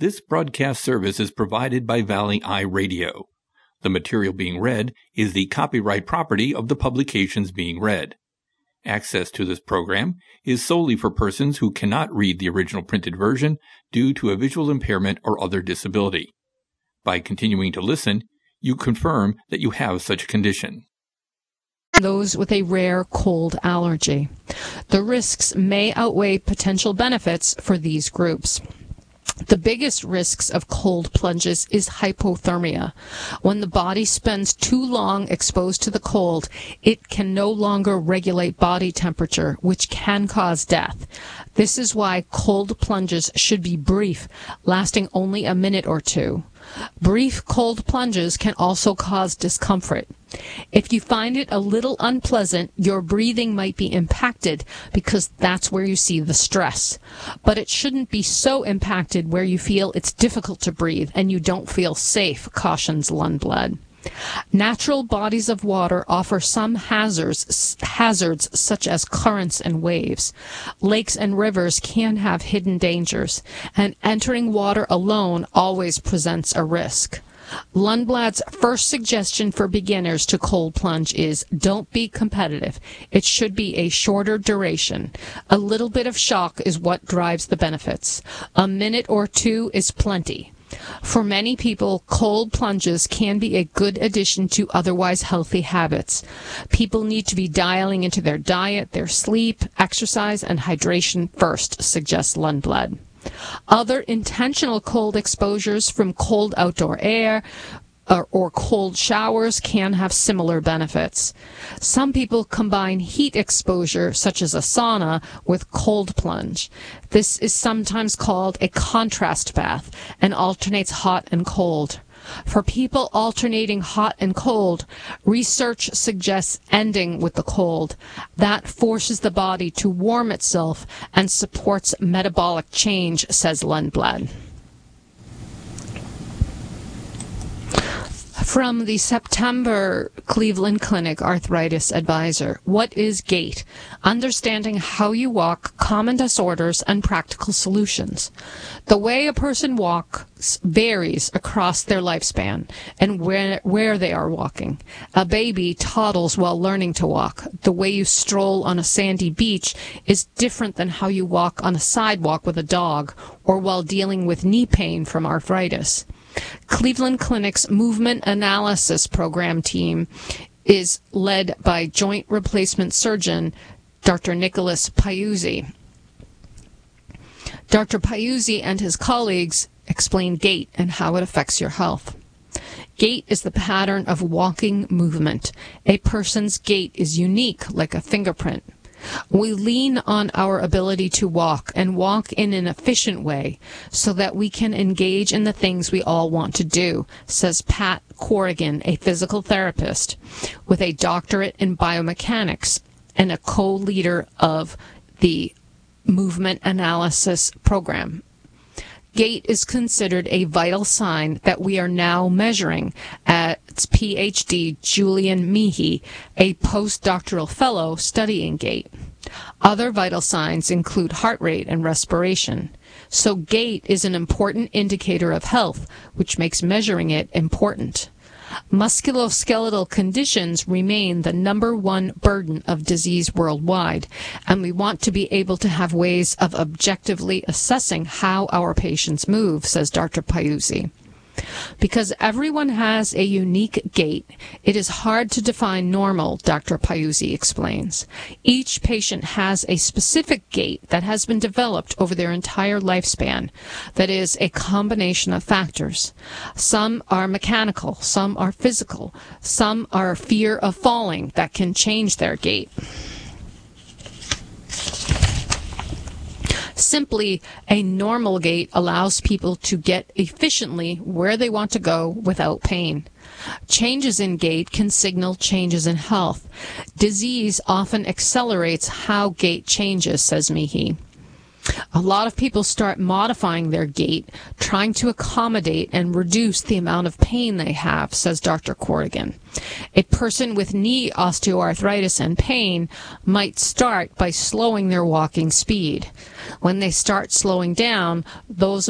This broadcast service is provided by Valley Eye Radio. The material being read is the copyright property of the publications being read. Access to this program is solely for persons who cannot read the original printed version due to a visual impairment or other disability. By continuing to listen, you confirm that you have such a condition. Those with a rare cold allergy. The risks may outweigh potential benefits for these groups. The biggest risks of cold plunges is hypothermia. When the body spends too long exposed to the cold, it can no longer regulate body temperature, which can cause death. This is why cold plunges should be brief, lasting only a minute or two. Brief cold plunges can also cause discomfort. If you find it a little unpleasant, your breathing might be impacted because that's where you see the stress. But it shouldn't be so impacted where you feel it's difficult to breathe and you don't feel safe, cautions Lundblad. Natural bodies of water offer some hazards such as currents and waves. Lakes and rivers can have hidden dangers, and entering water alone always presents a risk. Lundblad's first suggestion for beginners to cold plunge is don't be competitive. It should be a shorter duration. A little bit of shock is what drives the benefits. A minute or two is plenty. For many people, cold plunges can be a good addition to otherwise healthy habits. People need to be dialing into their diet, their sleep, exercise, and hydration first, suggests Lundblad. Other intentional cold exposures from cold outdoor air or cold showers can have similar benefits. Some people combine heat exposure, such as a sauna, with cold plunge. This is sometimes called a contrast bath and alternates hot and cold. For people alternating hot and cold, research suggests ending with the cold. That forces the body to warm itself and supports metabolic change, says Lundblad. From the September Cleveland Clinic Arthritis Advisor, what is gait? Understanding how you walk, common disorders, and practical solutions. The way a person walks varies across their lifespan and where they are walking. A baby toddles while learning to walk. The way you stroll on a sandy beach is different than how you walk on a sidewalk with a dog or while dealing with knee pain from arthritis. Cleveland Clinic's Movement Analysis Program team is led by joint replacement surgeon Dr. Nicholas Piuzzi. Dr. Piuzzi and his colleagues explain gait and how it affects your health. Gait is the pattern of walking movement. A person's gait is unique, like a fingerprint. We lean on our ability to walk and walk in an efficient way so that we can engage in the things we all want to do, says Pat Corrigan, a physical therapist with a doctorate in biomechanics and a co-leader of the Movement Analysis Program. Gait is considered a vital sign that we are now measuring, as PhD Julian Meehy, a postdoctoral fellow studying gait. Other vital signs include heart rate and respiration. So gait is an important indicator of health, which makes measuring it important. Musculoskeletal conditions remain the #1 burden of disease worldwide, and we want to be able to have ways of objectively assessing how our patients move, says Dr. Piuzzi. Because everyone has a unique gait, it is hard to define normal, Dr. Piuzzi explains. Each patient has a specific gait that has been developed over their entire lifespan. That is a combination of factors. Some are mechanical, some are physical, some are fear of falling that can change their gait. Simply, a normal gait allows people to get efficiently where they want to go without pain. Changes in gait can signal changes in health. Disease often accelerates how gait changes, says Meehy. A lot of people start modifying their gait, trying to accommodate and reduce the amount of pain they have, says Dr. Corrigan. A person with knee osteoarthritis and pain might start by slowing their walking speed. When they start slowing down, those